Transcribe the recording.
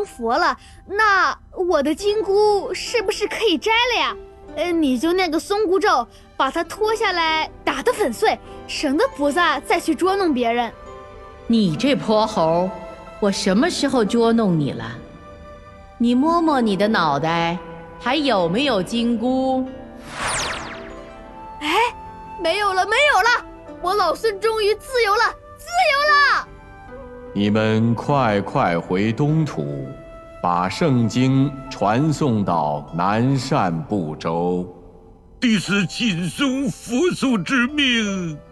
成佛了，那我的金箍是不是可以摘了呀？你就那个松箍咒，把它脱下来打得粉碎，省得菩萨再去捉弄别人。 你这泼猴，我什么时候捉弄你了？你摸摸你的脑袋，还有没有金箍？ 哎，没有了，我老孙终于自由了，自由了！ 你们快回东土，把圣经传送到南赡部洲。 弟子谨遵佛祖之命。